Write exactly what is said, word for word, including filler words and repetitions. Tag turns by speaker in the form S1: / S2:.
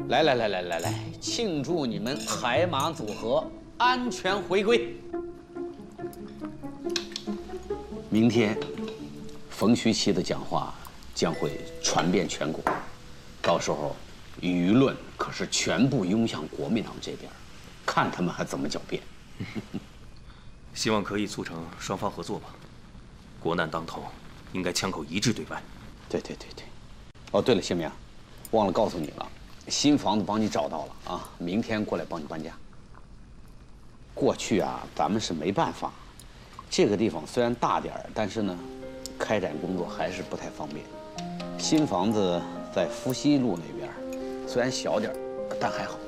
S1: 来来来来来来，庆祝你们海马组合安全回归。明天，冯徐奇的讲话将会传遍全国，到时候舆论可是全部涌向国民党这边，看他们还怎么狡辩。
S2: 希望可以促成双方合作吧。国难当头，应该枪口一致对外。
S1: 对对对对。哦，对了，谢明，忘了告诉你了。 新房子帮你找到了啊，明天过来帮你搬家。过去啊，咱们是没办法，这个地方虽然大点儿，但是呢，开展工作还是不太方便。新房子在福西路那边，虽然小点儿，但还好。